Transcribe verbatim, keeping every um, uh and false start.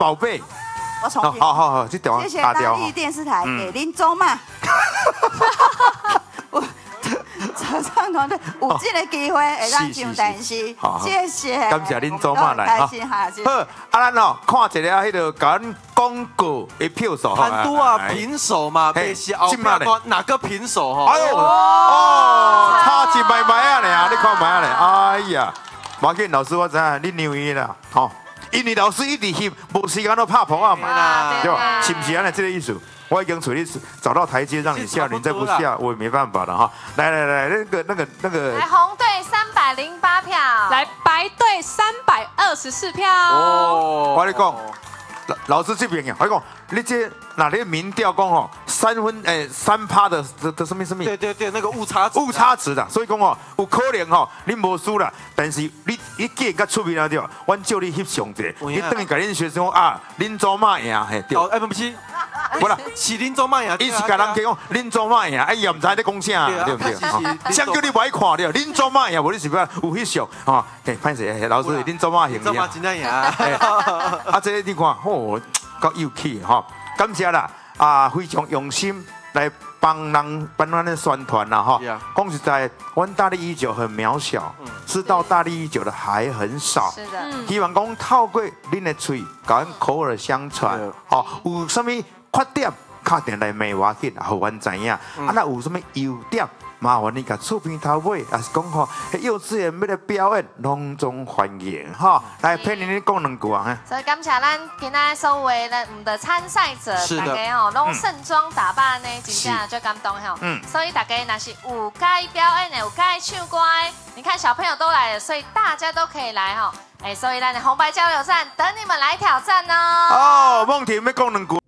宝贝。 我重新。 好好好，这条谢谢打掉哈大力。电视台给林宗嘛。我合唱团队有这个机会会让上电视，谢谢。 感谢林宗嘛来哈。 开心哈， 好，啊，咱哦看一下迄个甲咱广告的票数哈。 很多啊，平手嘛，被是后面哪个平手哈？ 哎呦，哦，差一麦麦啊咧，你看麦啊咧，哎呀，无要紧，老师我知影你牛伊啦，吼，因为老师一直翕，无时间都拍婆啊嘛，对吧？是不是安尼这个意思？我已经处理找到台阶让你下，你再不下，我也没办法了哈。来来来，那个那个那个， 来红队三百零八票， 来白队三百二十四票。 哦，我跟你讲，老老师这边呀，我跟你讲，你这哪里民调讲吼，三分诶三趴的的的什么什么？ 对对对，那个误差值误差值的，所以讲哦，有可能吼，你无输啦，但是你你既然甲出名了对吧？阮叫你翕上者，你等于甲恁学生讲啊，恁祖妈赢嘿对。 哦，哎不是。 不啦， 是林宗曼呀， 伊是甲人讲林宗曼呀，哎也唔知你讲啥，对不对？想叫你歹看了，林宗曼呀，无你是不有翕相啊？嘿，歹势，老师林宗曼形宗曼真正赢啊！ 啊，这个你看，哦，够有气哈！感谢啦，啊，非常用心来帮人帮咱的宣传啦哈。讲实在，阮大力一九很渺小，知道大力一九的还很少。 是的， 希望讲透过恁的嘴，甲咱口耳相传，哦，有啥物？缺点打电来骂我紧，互阮知影。啊，那有什么优点，麻烦你甲厝边头尾，也是讲吼，幼稚园要来表演，隆重欢迎哈。来，陪你你讲两句啊。 所以感谢咱今仔所有的咱们的参赛者，大家吼拢盛装打扮呢，真正最感动吼。嗯。所以大家若是有介表演的，有介唱歌的，你看小朋友都来了，所以大家都可以来吼。哎，所以咱的红白交流站等你们来挑战哦。 哦，梦婷要讲两句。